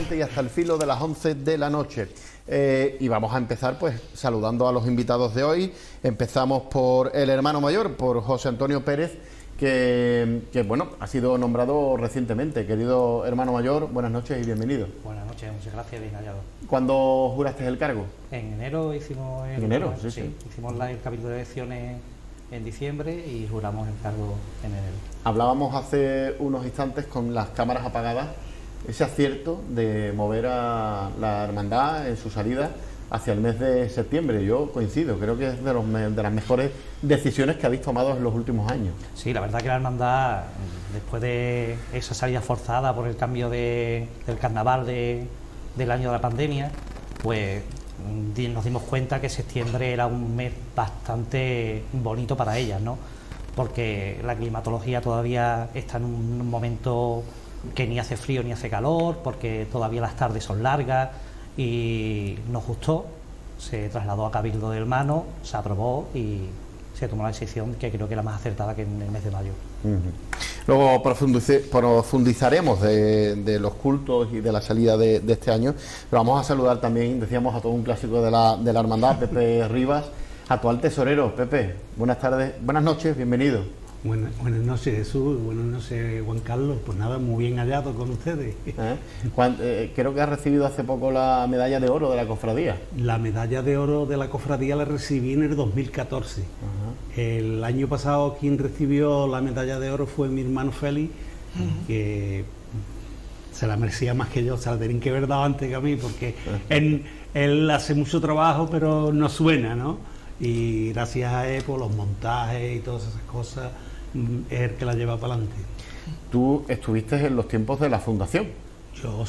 adelante y hasta el filo de las 11 de la noche. Y vamos a empezar pues saludando a los invitados de hoy. Empezamos por el hermano mayor, por José Antonio Pérez, que bueno, ha sido nombrado recientemente. Querido hermano mayor, buenas noches y bienvenido. Buenas noches, muchas gracias, bien hallado. ¿Cuándo juraste el cargo? En enero hicimos ¿En enero? Sí. Hicimos el capítulo de elecciones en diciembre y juramos el cargo en enero. Hablábamos hace unos instantes con las cámaras apagadas, ese acierto de mover a la hermandad en su salida hacia el mes de septiembre. Yo coincido, creo que es de las mejores decisiones que habéis tomado en los últimos años. Sí, la verdad que la hermandad, después de esa salida forzada por el cambio del carnaval del año de la pandemia, pues nos dimos cuenta que septiembre era un mes bastante bonito para ellas, ¿no? Porque la climatología todavía está en un momento que ni hace frío ni hace calor, porque todavía las tardes son largas y nos gustó, se trasladó a Cabildo del Mano, se aprobó y se tomó la decisión que creo que era más acertada que en el mes de mayo. Luego profundizaremos de los cultos y de la salida de este año, pero vamos a saludar también, decíamos, a todo un clásico de la hermandad, Pepe Rivas, actual tesorero. Pepe, buenas tardes, buenas noches, bienvenido. Buenas noches, Jesús, buenas noches, Juan Carlos. Pues nada, muy bien hallado con ustedes. Creo que has recibido hace poco la medalla de oro de la cofradía. La medalla de oro de la cofradía la recibí en el 2014. El año pasado quien recibió la medalla de oro fue mi hermano Félix, que se la merecía más que yo, se la tenían que haber dado antes que a mí, porque él hace mucho trabajo, pero no suena, ¿no? Y gracias a él, por los montajes y todas esas cosas, es el que la lleva para adelante. Tú estuviste en los tiempos de la fundación. Yo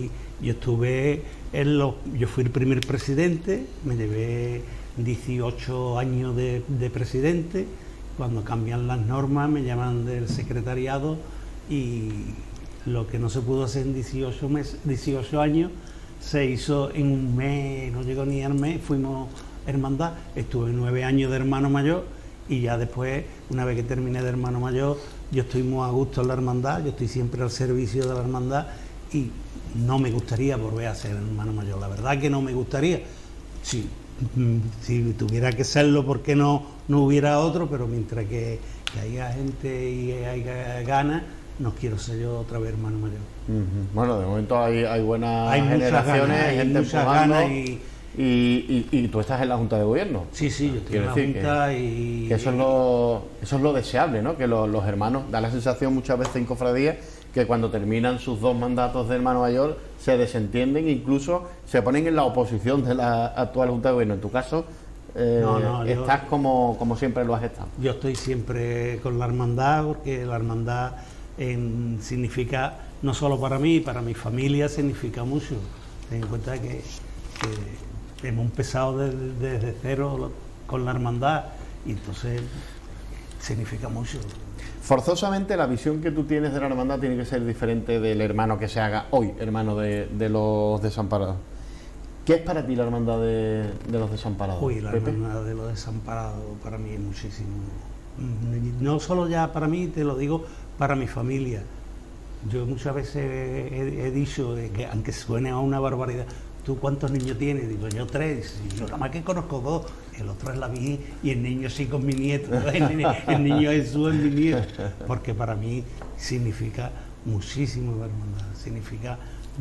fui el primer presidente, me llevé 18 años de presidente. Cuando cambian las normas me llaman del secretariado y lo que no se pudo hacer en 18 años se hizo en un mes, no llegó ni al mes, fuimos hermandad. Estuve 9 años de hermano mayor y ya después, una vez que terminé de hermano mayor, yo estoy muy a gusto en la hermandad, yo estoy siempre al servicio de la hermandad y no me gustaría volver a ser hermano mayor, la verdad que no me gustaría. Si tuviera que serlo, ¿por qué no hubiera otro? Pero mientras que haya gente y haya ganas, no quiero ser yo otra vez hermano mayor. Bueno, de momento hay buenas generaciones, hay gente empujando. Y tú estás en la Junta de Gobierno. Sí, yo estoy en la Junta que eso es lo deseable, ¿no? Que los hermanos, da la sensación muchas veces en cofradías que cuando terminan sus 2 mandatos de hermano mayor se desentienden, incluso se ponen en la oposición de la actual Junta de Gobierno. En tu caso, estás como siempre lo has estado. Yo estoy siempre con la hermandad, porque la hermandad significa, no solo para mí, para mi familia significa mucho. Ten en cuenta que hemos empezado desde cero con la hermandad y entonces significa mucho. Forzosamente la visión que tú tienes de la hermandad tiene que ser diferente del hermano que se haga hoy, hermano de los desamparados. ¿Qué es para ti la hermandad de los desamparados? Uy, la Pepe. hermandad de los desamparados para mí es muchísimo. No solo ya para mí, te lo digo, para mi familia. Yo muchas veces he dicho que, aunque suene a una barbaridad, ¿tú cuántos niños tienes? Digo, yo 3. Y yo nada más que conozco 2. El otro es la Virgen y el niño sí con mi nieto. El niño Jesús es mi nieto. Porque para mí significa muchísimo la hermandad. Significa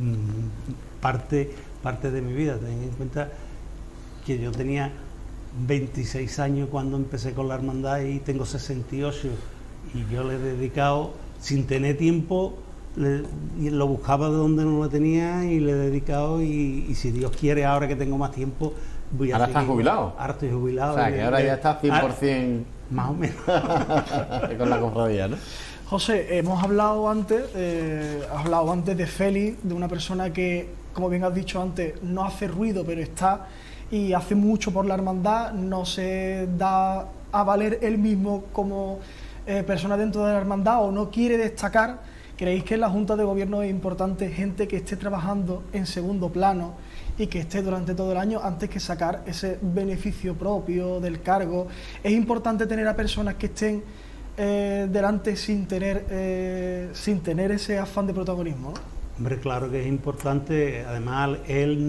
parte de mi vida. Ten en cuenta que yo tenía 26 años cuando empecé con la hermandad y tengo 68. Y yo le he dedicado, sin tener tiempo, y lo buscaba de donde no lo tenía y le he dedicado y si Dios quiere, ahora que tengo más tiempo, voy a ¿Ahora seguir. estás jubilado? Ahora estoy jubilado. O sea, que ahora ya estás 100%... Más o menos. con la cofradía, ¿no? José, hemos hablado antes, de Félix, de una persona que, como bien has dicho antes, no hace ruido, pero está y hace mucho por la hermandad, no se da a valer él mismo como persona dentro de la hermandad o no quiere destacar. ¿Creéis que en la Junta de Gobierno es importante gente que esté trabajando en segundo plano y que esté durante todo el año antes que sacar ese beneficio propio del cargo? Es importante tener a personas que estén delante sin tener ese afán de protagonismo, ¿no? Hombre, claro que es importante. Además, él